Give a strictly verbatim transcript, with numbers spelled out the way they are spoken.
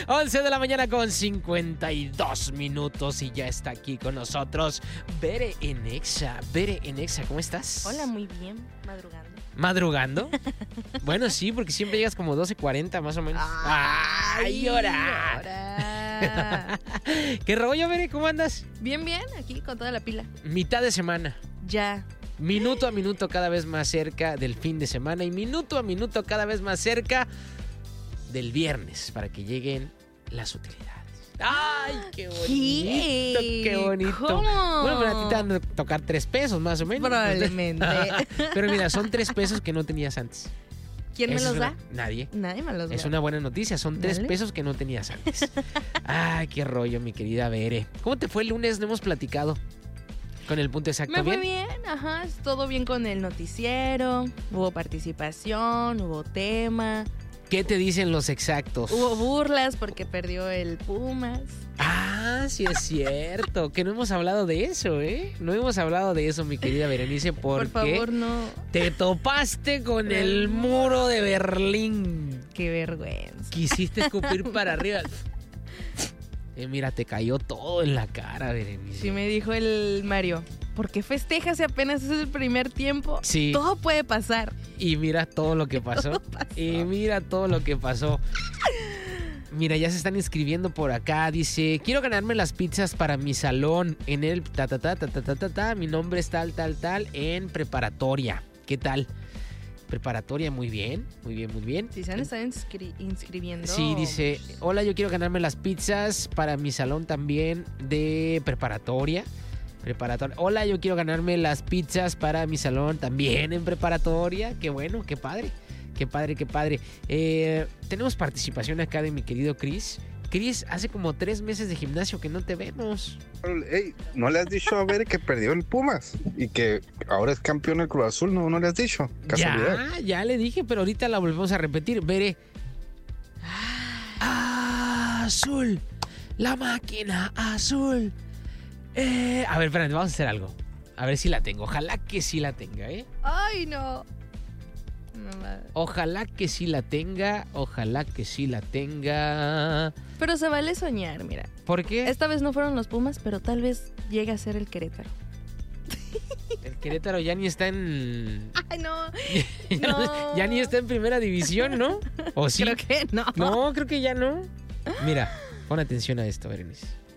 once de la mañana con cincuenta y dos minutos y ya está aquí con nosotros Bere en Exa. Bere en Exa, ¿cómo estás? Hola, muy bien, madrugando. ¿Madrugando? Bueno, sí, porque siempre llegas como doce cuarenta más o menos. ¡Ay, llora! llora. ¿Qué rollo, Bere? ¿Cómo andas? Bien, bien, aquí con toda la pila. Mitad de semana. Ya. Minuto a minuto cada vez más cerca del fin de semana y minuto a minuto cada vez más cerca del viernes para que lleguen las utilidades. ¡Ay, qué bonito! ¿Qué? ¡Qué bonito! ¿Cómo? Bueno, pero a ti te van a tocar tres pesos más o menos. Probablemente. Pero mira, son tres pesos que no tenías antes. ¿Quién me Esa los es da? una- Nadie. Nadie me los da. Es una buena noticia, son tres Dale. pesos que no tenías antes. Ay, qué rollo, mi querida Bere. ¿Cómo te fue el lunes? No hemos platicado. Con el punto exacto, Me fue ¿bien? bien, ajá, todo bien con el noticiero, hubo participación, hubo tema, ¿Qué te dicen los exactos? hubo burlas porque perdió el Pumas. Ah, sí es cierto, que no hemos hablado de eso, ¿eh? No hemos hablado de eso, mi querida Berenice, porque Por favor, no. te topaste con el muro de Berlín. Qué vergüenza. Quisiste escupir para arriba. Eh, mira, te cayó todo en la cara, Berenice. Sí me dijo el Mario, ¿por qué festejas si apenas es el primer tiempo? Sí. Todo puede pasar. Y mira todo lo que pasó. Todo pasó. Y mira todo lo que pasó. Mira, ya se están inscribiendo por acá. Dice, quiero ganarme las pizzas para mi salón en el ta ta ta ta ta ta ta ta. Mi nombre es tal tal tal en preparatoria. ¿Qué tal? Preparatoria, muy bien, muy bien, muy bien. Si se han estado inscri- inscribiendo. Sí, dice, hola, yo quiero ganarme las pizzas para mi salón también de preparatoria. Preparatoria. Hola, yo quiero ganarme las pizzas para mi salón también en preparatoria. Qué bueno, qué padre. Qué padre, qué padre. Eh, tenemos participación acá de mi querido Chris. Chris, hace como tres meses de gimnasio que no te vemos. Ey, ¿no le has dicho a ver que perdió el Pumas y que ahora es campeón el Cruz Azul? No, no le has dicho. Casualidad. Ya, ya le dije, pero ahorita la volvemos a repetir. Veré. Azul. La máquina azul. Eh, a ver, espérate, vamos a hacer algo. A ver si la tengo. Ojalá que sí la tenga, ¿eh? Ay, no. No va- Ojalá que sí la tenga. Ojalá que sí la tenga. Pero se vale soñar, mira. ¿Por qué? Esta vez no fueron los Pumas, pero tal vez llegue a ser el Querétaro. El Querétaro ya ni está en. Ay, no. ya, No. ya ni está en primera división, ¿no? ¿O sí? Creo que no. No, creo que ya no. Mira, pon atención a esto, Berenice.